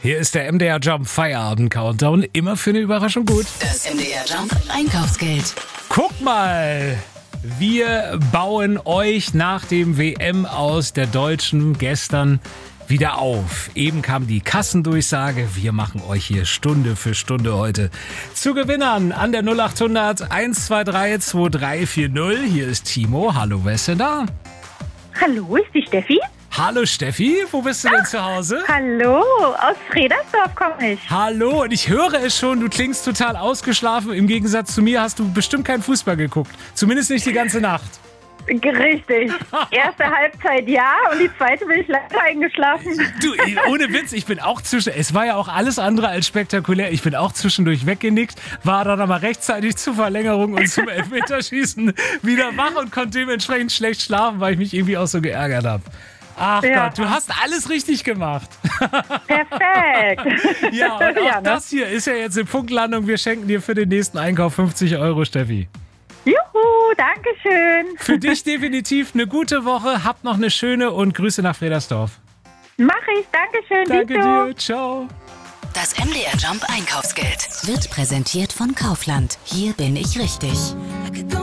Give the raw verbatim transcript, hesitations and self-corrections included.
Hier ist der M D R Jump Feierabend Countdown. Immer für eine Überraschung gut. Das M D R Jump Einkaufsgeld. Guck mal, wir bauen euch nach dem W M aus der Deutschen gestern wieder auf. Eben kam die Kassendurchsage. Wir machen euch hier Stunde für Stunde heute zu Gewinnern an der null acht hundert eins zwei drei zwei drei vier null. Hier ist Timo. Hallo, wer ist denn da? Hallo, ist die Steffi? Hallo Steffi, wo bist du denn zu Hause? Hallo, aus Fredersdorf komme ich. Hallo, und ich höre es schon, du klingst total ausgeschlafen. Im Gegensatz zu mir hast du bestimmt keinen Fußball geguckt. Zumindest nicht die ganze Nacht. Richtig. Erste Halbzeit ja und die zweite bin ich leider eingeschlafen. Du, ohne Witz, ich bin auch zwischen... Es war ja auch alles andere als spektakulär. Ich bin auch zwischendurch weggenickt, war dann aber rechtzeitig zur Verlängerung und zum Elfmeterschießen wieder wach und konnte dementsprechend schlecht schlafen, weil ich mich irgendwie auch so geärgert habe. Ach Ja. Gott, du hast alles richtig gemacht. Perfekt. Ja, und auch Ja, ne? das hier ist ja jetzt eine Punktlandung. Wir schenken dir für den nächsten Einkauf fünfzig Euro, Steffi. Juhu, danke schön. Für dich definitiv eine gute Woche. Habt noch eine schöne und Grüße nach Fredersdorf. Mach ich, danke schön. Danke Dito. dir. Ciao. Das M D R Jump Einkaufsgeld wird präsentiert von Kaufland. Hier bin ich richtig.